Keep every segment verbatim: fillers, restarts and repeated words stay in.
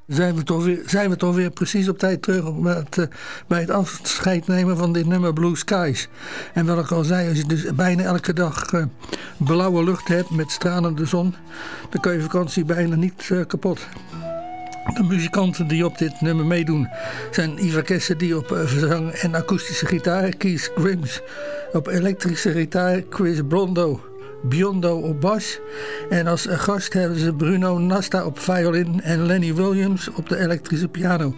Zijn we, toch weer, zijn we toch weer precies op tijd terug bij het, uh, bij het afscheid nemen van dit nummer Blue Skies. En wat ik al zei, als je dus bijna elke dag uh, blauwe lucht hebt met stralende zon, dan kun je vakantie bijna niet uh, kapot. De muzikanten die op dit nummer meedoen zijn Ivar Cassidy op uh, zang en akoestische gitaar, Keith Grimes op elektrische gitaar, Chris Brondo Biondo op bas. En als gast hebben ze Bruno Nasta op violin en Lenny Williams op de elektrische piano.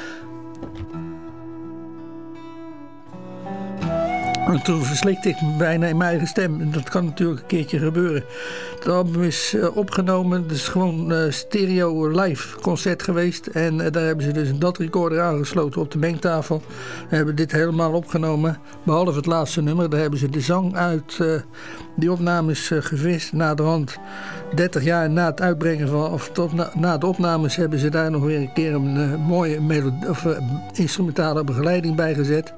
En toen verslikte ik bijna in mijn eigen stem. En dat kan natuurlijk een keertje gebeuren. Het album is uh, opgenomen. Het is gewoon uh, stereo live concert geweest. En uh, daar hebben ze dus een D A T-recorder aangesloten op de mengtafel. We hebben dit helemaal opgenomen. Behalve het laatste nummer. Daar hebben ze de zang uit uh, die opnames uh, gevist. Naderhand, dertig jaar na het uitbrengen van... of tot na, na de opnames hebben ze daar nog weer een keer een uh, mooie melodie, of, uh, instrumentale begeleiding bij gezet.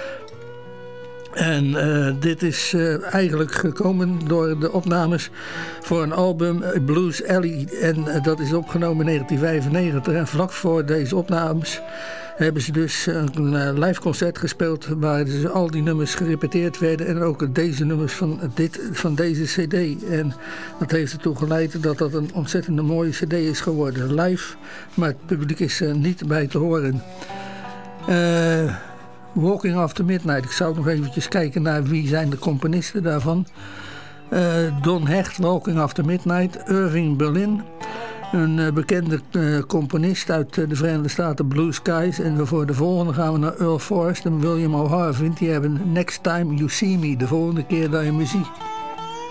En uh, dit is uh, eigenlijk gekomen door de opnames voor een album uh, Blues Alley. En uh, dat is opgenomen in negentien vijfennegentig. En vlak voor deze opnames hebben ze dus een uh, live concert gespeeld waar dus al die nummers gerepeteerd werden. En ook deze nummers van, dit, van deze cd. En dat heeft ertoe geleid dat dat een ontzettend mooie cd is geworden. Live, maar het publiek is er niet bij te horen. Uh, Walking After Midnight. Ik zou nog eventjes kijken naar wie zijn de componisten daarvan. Uh, Don Hecht, Walking After Midnight. Irving Berlin, een uh, bekende uh, componist uit uh, de Verenigde Staten, Blue Skies. En voor de volgende gaan we naar Earl Forrest en William O'Harvin. Die hebben Next Time You See Me, de volgende keer dat je me ziet.